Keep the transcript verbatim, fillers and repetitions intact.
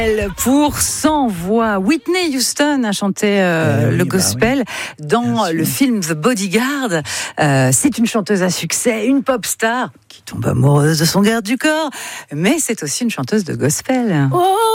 Pour cent voix, Whitney Houston a chanté euh, eh oui, le gospel bah oui. dans le film The Bodyguard. Euh, c'est une chanteuse à succès, une pop star qui tombe amoureuse de son garde du corps, mais c'est aussi une chanteuse de gospel. Oh